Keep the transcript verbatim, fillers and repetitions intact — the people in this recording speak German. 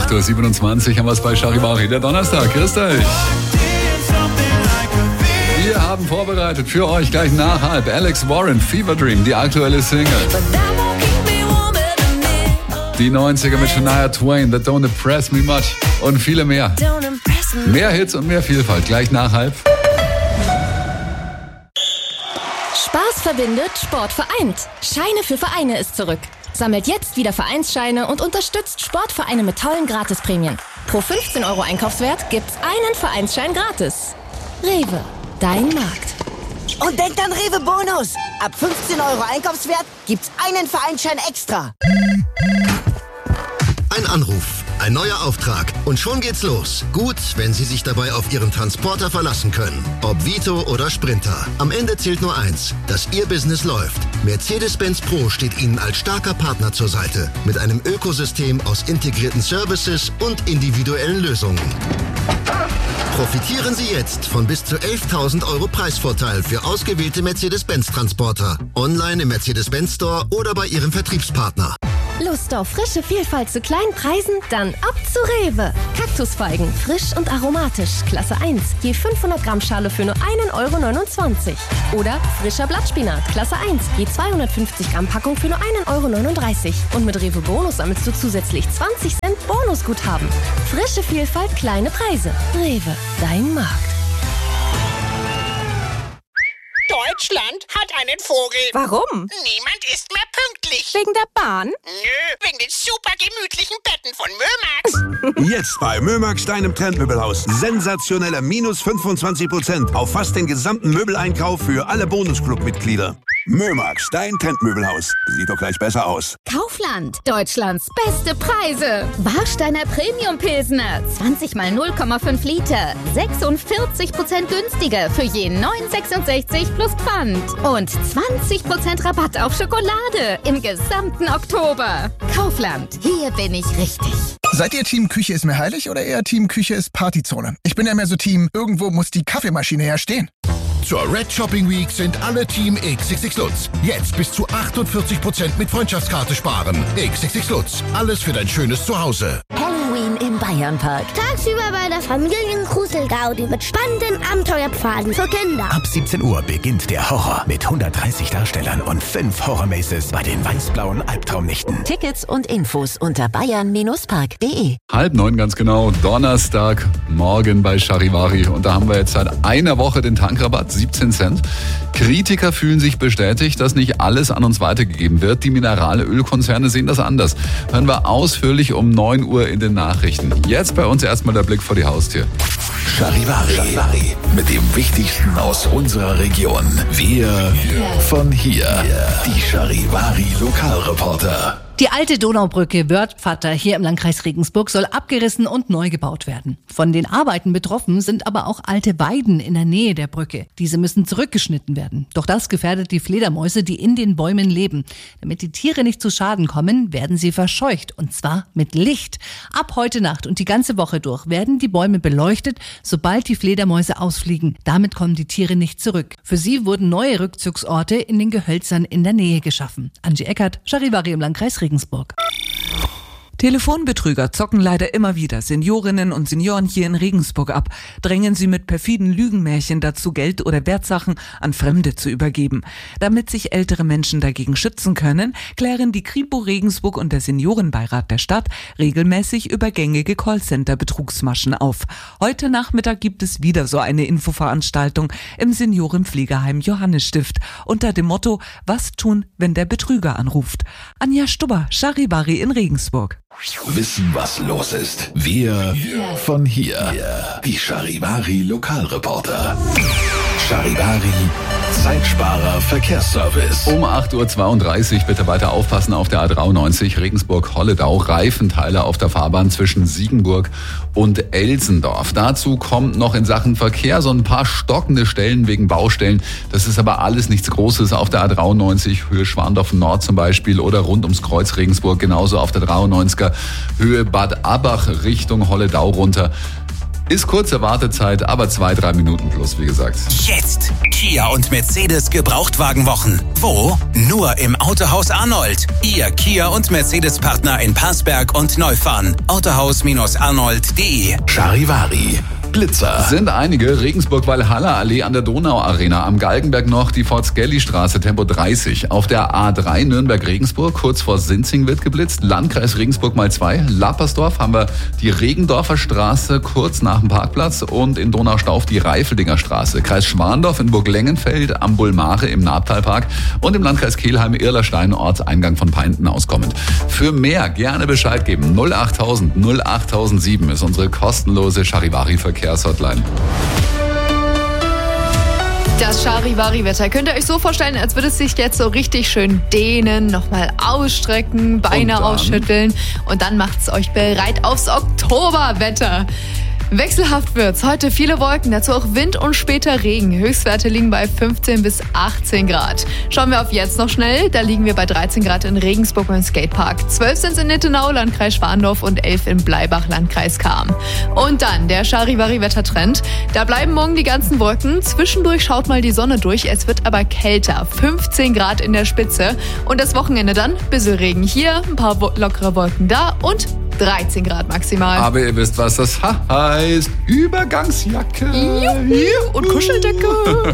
acht Uhr siebenundzwanzig haben wir es bei Charivari, der Donnerstag. Grüßt euch. Wir haben vorbereitet für euch gleich nach halb Alex Warren, Fever Dream, die aktuelle Single. Die neunziger mit Shania Twain, That Don't Impress Me Much und viele mehr. Mehr Hits und mehr Vielfalt gleich nach halb. Spaß verbindet, Sport vereint. Scheine für Vereine ist zurück. Sammelt jetzt wieder Vereinsscheine und unterstützt Sportvereine mit tollen Gratisprämien. Pro fünfzehn Euro Einkaufswert gibt's einen Vereinsschein gratis. Rewe, dein Markt. Und denkt an Rewe Bonus. Ab fünfzehn Euro Einkaufswert gibt's einen Vereinsschein extra. Ein Anruf, ein neuer Auftrag und schon geht's los. Gut, wenn Sie sich dabei auf Ihren Transporter verlassen können. Ob Vito oder Sprinter. Am Ende zählt nur eins, dass Ihr Business läuft. Mercedes-Benz Pro steht Ihnen als starker Partner zur Seite. Mit einem Ökosystem aus integrierten Services und individuellen Lösungen. Profitieren Sie jetzt von bis zu elftausend Euro Preisvorteil für ausgewählte Mercedes-Benz-Transporter. Online im Mercedes-Benz Store oder bei Ihrem Vertriebspartner. Lust auf frische Vielfalt zu kleinen Preisen? Dann ab zu Rewe. Kaktusfeigen, frisch und aromatisch, Klasse eins, je fünfhundert Gramm Schale für nur ein Euro neunundzwanzig. Oder frischer Blattspinat, Klasse eins, je zweihundertfünfzig Gramm Packung für nur ein Euro neununddreißig. Und mit Rewe Bonus sammelst du zusätzlich zwanzig Cent Bonusguthaben. Frische Vielfalt, kleine Preise. Rewe, dein Markt. Deutschland hat einen Vogel. Warum? Niemand ist mehr pünktlich. Wegen der Bahn? Nö, wegen den super gemütlichen Betten von Mömax. Jetzt bei Mömax, deinem Trendmöbelhaus. Sensationelle minus fünfundzwanzig Prozent auf fast den gesamten Möbeleinkauf für alle Bonusclub-Mitglieder. Mömax, dein Trendmöbelhaus. Sieht doch gleich besser aus. Kaufland, Deutschlands beste Preise. Warsteiner Premium Pilsner, zwanzig mal null Komma fünf Liter. sechsundvierzig Prozent günstiger für je neun Euro sechsundsechzig plus Pfand. Und zwanzig Prozent Rabatt auf Schokolade im gesamten Oktober. Kaufland, hier bin ich richtig. Seid ihr Team Küche ist mir heilig oder eher Team Küche ist Partyzone? Ich bin ja mehr so Team, irgendwo muss die Kaffeemaschine ja stehen. Zur Red Shopping Week sind alle Team X X X Lutz. Jetzt bis zu achtundvierzig Prozent mit Freundschaftskarte sparen. X X X Lutz. Alles für dein schönes Zuhause. Halloween im Bayernpark. Tagsüber bei der Familiengruselgaudi mit spannenden Abenteuerpfaden für Kinder. Ab siebzehn Uhr beginnt der Horror mit hundertdreißig Darstellern und fünf Horror-Maces bei den weiß-blauen Albtraumnächten. Tickets und Infos unter bayern park punkt de. Halb neun ganz genau, Donnerstag, morgen bei Charivari. Und da haben wir jetzt seit einer Woche den Tankrabatt, siebzehn Cent. Kritiker fühlen sich bestätigt, dass nicht alles an uns weitergegeben wird. Die Mineralölkonzerne sehen das anders. Hören wir ausführlich um neun Uhr in den Nachrichten. Jetzt bei uns erstmal der Blick vor die Haustür. Charivari, Charivari. Mit dem Wichtigsten aus unserer Region. Wir von hier. Die Charivari Lokalreporter. Die alte Donaubrücke Wörthpfatter hier im Landkreis Regensburg soll abgerissen und neu gebaut werden. Von den Arbeiten betroffen sind aber auch alte Weiden in der Nähe der Brücke. Diese müssen zurückgeschnitten werden. Doch das gefährdet die Fledermäuse, die in den Bäumen leben. Damit die Tiere nicht zu Schaden kommen, werden sie verscheucht. Und zwar mit Licht. Ab heute Nacht und die ganze Woche durch werden die Bäume beleuchtet, sobald die Fledermäuse ausfliegen. Damit kommen die Tiere nicht zurück. Für sie wurden neue Rückzugsorte in den Gehölzern in der Nähe geschaffen. Angie Eckert, Charivari im Landkreis Regensburg. Regensburg. Telefonbetrüger zocken leider immer wieder Seniorinnen und Senioren hier in Regensburg ab, drängen sie mit perfiden Lügenmärchen dazu, Geld oder Wertsachen an Fremde zu übergeben. Damit sich ältere Menschen dagegen schützen können, klären die Kripo Regensburg und der Seniorenbeirat der Stadt regelmäßig über gängige Callcenter-Betrugsmaschen auf. Heute Nachmittag gibt es wieder so eine Infoveranstaltung im Seniorenpflegeheim Johannesstift unter dem Motto: Was tun, wenn der Betrüger anruft? Anja Stubber, Charivari in Regensburg. Wissen, was los ist. Wir von hier. Die Charivari Lokalreporter. Charivari Zeitsparer Verkehrsservice. Um acht Uhr zweiunddreißig bitte weiter aufpassen auf der A dreiundneunzig Regensburg-Holledau. Reifenteile auf der Fahrbahn zwischen Siegenburg und Elsendorf. Dazu kommt noch in Sachen Verkehr so ein paar stockende Stellen wegen Baustellen. Das ist aber alles nichts Großes auf der A dreiundneunzig Höhe Schwandorf Nord zum Beispiel oder rund ums Kreuz Regensburg. Genauso auf der dreiundneunziger Höhe Bad Abach Richtung Holledau runter. Ist kurze Wartezeit, aber zwei, drei Minuten plus, wie gesagt. Jetzt Kia und Mercedes Gebrauchtwagenwochen. Wo? Nur im Autohaus Arnold. Ihr Kia und Mercedes-Partner in Passberg und Neufahren. autohaus Arnold punkt de. Charivari. Blitzer. Sind einige. Regensburg-Walhalla Allee an der Donau-Arena. Am Galgenberg noch die Fort-Skelly-Straße, Tempo dreißig. Auf der A drei Nürnberg-Regensburg, kurz vor Sinzing wird geblitzt. Landkreis Regensburg mal zwei. Lappersdorf haben wir die Regendorfer Straße, kurz nach dem Parkplatz. Und in Donaustauf die Reifeldinger Straße. Kreis Schwandorf in Burg-Lengenfeld, am Bulmare im Nabtalpark. Und im Landkreis Kelheim, Irlerstein, Ortseingang von Peinten auskommend. Für mehr gerne Bescheid geben. null achttausend null achttausendsieben ist unsere kostenlose Charivari-Verkehr. Hotline. Das Charivari-Wetter könnt ihr euch so vorstellen, als würde es sich jetzt so richtig schön dehnen, nochmal ausstrecken, Beine ausschütteln und dann macht's euch bereit aufs Oktoberwetter. Wechselhaft wird's. Heute viele Wolken, dazu auch Wind und später Regen. Höchstwerte liegen bei fünfzehn bis achtzehn Grad. Schauen wir auf jetzt noch schnell. Da liegen wir bei dreizehn Grad in Regensburg beim Skatepark. zwölf sind in Nittenau, Landkreis Schwandorf und elf in Bleibach, Landkreis Cham. Und dann der Charivari-Wettertrend. Da bleiben morgen die ganzen Wolken. Zwischendurch schaut mal die Sonne durch. Es wird aber kälter. fünfzehn Grad in der Spitze. Und das Wochenende dann bisschen Regen hier, ein paar lockere Wolken da und dreizehn Grad maximal. Aber ihr wisst, was das heißt. Übergangsjacke. Juhu. Und Kuscheldecke.